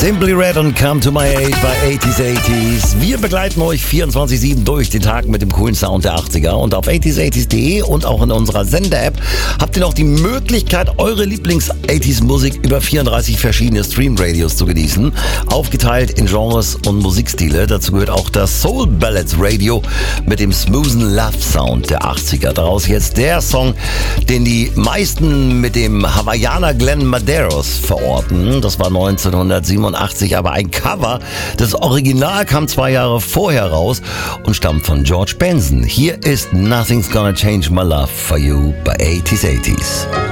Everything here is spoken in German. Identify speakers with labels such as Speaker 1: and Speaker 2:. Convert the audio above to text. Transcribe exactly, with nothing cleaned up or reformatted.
Speaker 1: Simply Red und Come to My Aid bei eighties eighties. Wir begleiten euch vierundzwanzig sieben durch den Tag mit dem coolen Sound der achtziger. Und auf eighties eighties punkt de und auch in unserer Sender-App habt ihr noch die Möglichkeit, eure Lieblings-eighties-Musik über vierunddreißig verschiedene Stream-Radios zu genießen. Aufgeteilt in Genres und Musikstile. Dazu gehört auch das Soul Ballads Radio mit dem smoothen Love-Sound der achtziger. Daraus jetzt der Song, den die meisten mit dem Hawaiianer Glenn Medeiros verorten. Das war neunzehnhundertsiebenundachtzig, aber ein Cover. Das Original kam zwei Jahre vorher raus und stammt von George Benson. Hier ist Nothing's Gonna Change My Love for You bei eighties eighties.